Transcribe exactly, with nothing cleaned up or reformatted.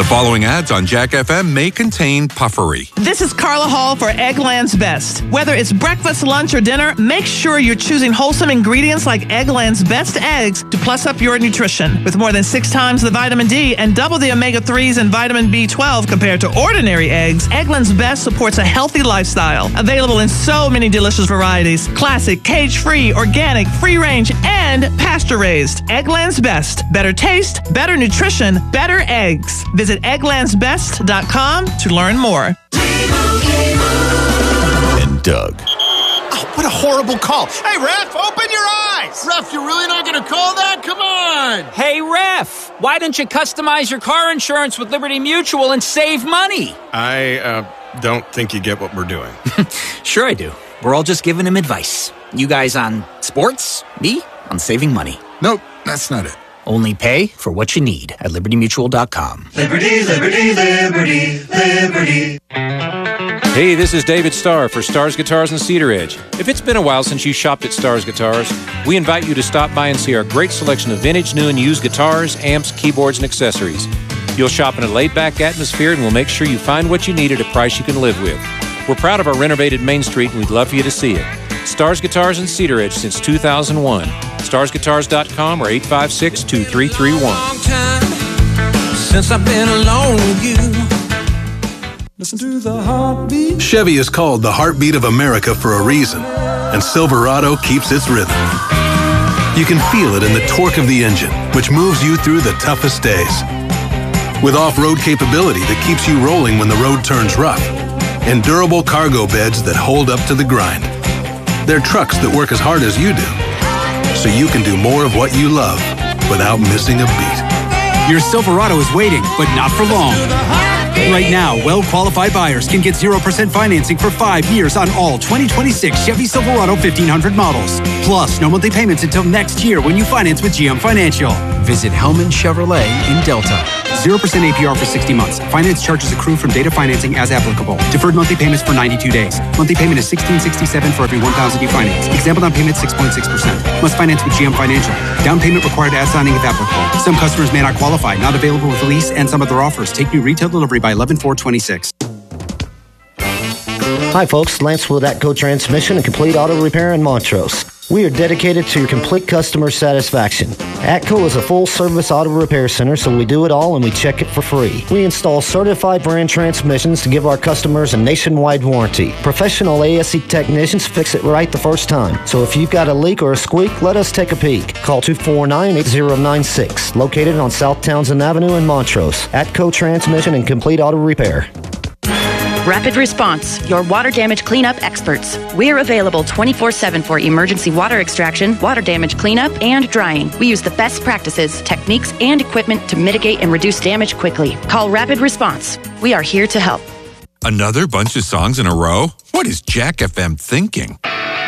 The following ads on Jack F M may contain puffery. This is Carla Hall for Eggland's Best. Whether it's breakfast, lunch, or dinner, make sure you're choosing wholesome ingredients like Eggland's Best eggs to plus up your nutrition. With more than six times the vitamin D and double the omega threes and vitamin B twelve compared to ordinary eggs, Eggland's Best supports a healthy lifestyle. Available in so many delicious varieties: classic, cage-free, organic, free-range, and pasture-raised. Eggland's Best. Better taste, better nutrition, better eggs. Visit egglands best dot com to learn more. And Doug. Oh, what a horrible call. Hey, ref, open your eyes. Ref, you're really not going to call that? Come on. Hey, ref, why don't you customize your car insurance with Liberty Mutual and save money? I uh, don't think you get what we're doing. Sure I do. We're all just giving him advice. You guys on sports, me on saving money. Nope, that's not it. Only pay for what you need at liberty mutual dot com. Liberty, liberty, liberty, liberty. Hey, this is David Starr for Starr's Guitars in Cedar Edge. If it's been a while since you shopped at Starr's Guitars, we invite you to stop by and see our great selection of vintage, new, and used guitars, amps, keyboards, and accessories. You'll shop in a laid-back atmosphere, and we'll make sure you find what you need at a price you can live with. We're proud of our renovated Main Street, and we'd love for you to see it. Starr's Guitars in Cedar Edge since two thousand one. stars guitars dot com or eight five six, two three three one. Long time since I've been alone with you. Listen to the heartbeat. Chevy is called the heartbeat of America for a reason, and Silverado keeps its rhythm. You can feel it in the torque of the engine, which moves you through the toughest days. With off-road capability that keeps you rolling when the road turns rough, and durable cargo beds that hold up to the grind. They're trucks that work as hard as you do, so you can do more of what you love without missing a beat. Your Silverado is waiting, but not for long. Right now, well-qualified buyers can get zero percent financing for five years on all twenty twenty-six Chevy Silverado fifteen hundred models. Plus, no monthly payments until next year when you finance with G M Financial. Visit Hellman Chevrolet in Delta. zero percent A P R for sixty months. Finance charges accrue from data financing as applicable. Deferred monthly payments for ninety-two days. Monthly payment is sixteen sixty-seven for every one thousand you finance. Example down payment six point six percent. Must finance with G M Financial. Down payment required at signing if applicable. Some customers may not qualify. Not available with lease and some other offers. Take new retail delivery by eleven four twenty-six. Hi folks, Lance with Atco Transmission and Complete Auto Repair in Montrose. We are dedicated to your complete customer satisfaction. Atco is a full-service auto repair center, so we do it all and we check it for free. We install certified brand transmissions to give our customers a nationwide warranty. Professional A S E technicians fix it right the first time. So if you've got a leak or a squeak, let us take a peek. Call two four nine, eight zero nine six. Located on South Townsend Avenue in Montrose. Atco Transmission and Complete Auto Repair. Rapid Response, your water damage cleanup experts. We're available twenty-four seven for emergency water extraction, water damage cleanup, and drying. We use the best practices, techniques, and equipment to mitigate and reduce damage quickly. Call Rapid Response. We are here to help. Another bunch of songs in a row? What is Jack F M thinking?